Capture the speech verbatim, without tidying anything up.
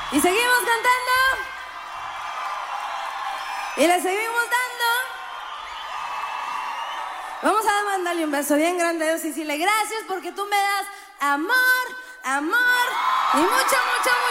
Y seguimos cantando. Y le seguimos dando. Vamos a mandarle un beso bien grande a Dios y decirle gracias porque tú me das amor, amor y mucho, mucho, mucho.